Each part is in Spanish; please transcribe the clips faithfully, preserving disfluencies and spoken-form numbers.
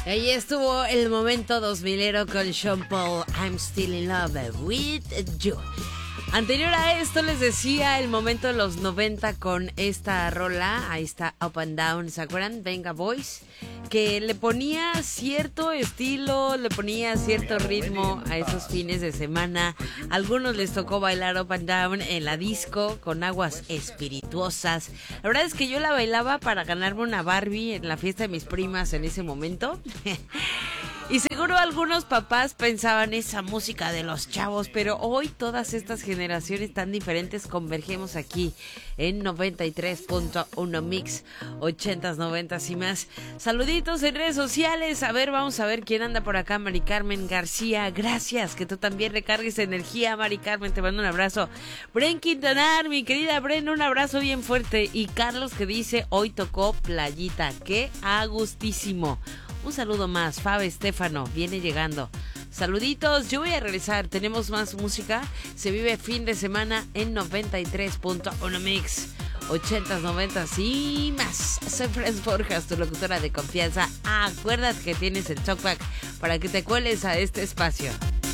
Ahí estuvo el momento dos milero con Sean Paul, I'm Still in Love with You. Anterior a esto les decía el momento de los noventa con esta rola, ahí está Up and Down, ¿se acuerdan? Venga Boys, que le ponía cierto estilo, le ponía cierto ritmo a esos fines de semana. A algunos les tocó bailar Up and Down en la disco con aguas espirituosas. La verdad es que yo la bailaba para ganarme una Barbie en la fiesta de mis primas en ese momento. Y seguro algunos papás pensaban esa música de los chavos, pero hoy todas estas generaciones tan diferentes convergemos aquí en noventa y tres punto uno Mix, ochentas, noventas y más. Saluditos en redes sociales. A ver, vamos a ver quién anda por acá. Mari Carmen García, gracias, que tú también recargues energía. Mari Carmen, te mando un abrazo. Bren Quintanar, mi querida Bren, un abrazo bien fuerte. Y Carlos que dice, hoy tocó Playita, qué agustísimo. Un saludo más, Fab Estefano, viene llegando. Saluditos, yo voy a regresar, tenemos más música. Se vive fin de semana en noventa y tres punto uno Mix, ochentas, noventas y más. Soy Franz Borjas, tu locutora de confianza. Acuérdate que tienes el talkback para que te cueles a este espacio.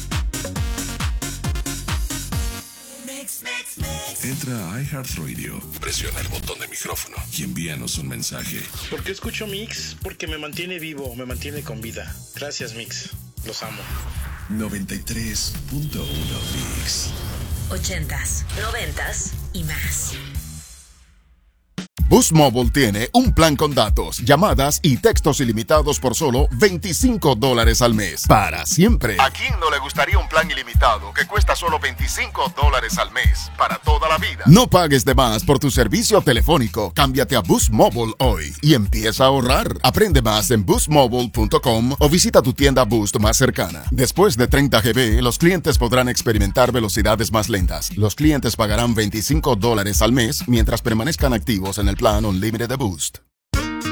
Entra a iHeartRadio, presiona el botón de micrófono y envíanos un mensaje. ¿Por qué escucho Mix? Porque me mantiene vivo, me mantiene con vida. Gracias, Mix. Los amo. noventa y tres punto uno Mix. Ochentas, noventas y más. Boost Mobile tiene un plan con datos, llamadas y textos ilimitados por solo veinticinco dólares al mes. Para siempre. ¿A quién no le gustaría un plan ilimitado que cuesta solo veinticinco dólares al mes? Para toda la vida. No pagues de más por tu servicio telefónico. Cámbiate a Boost Mobile hoy y empieza a ahorrar. Aprende más en boost mobile punto com o visita tu tienda Boost más cercana. Después de treinta gigabytes, los clientes podrán experimentar velocidades más lentas. Los clientes pagarán veinticinco dólares al mes mientras permanezcan activos en el plan Unlimited de Boost.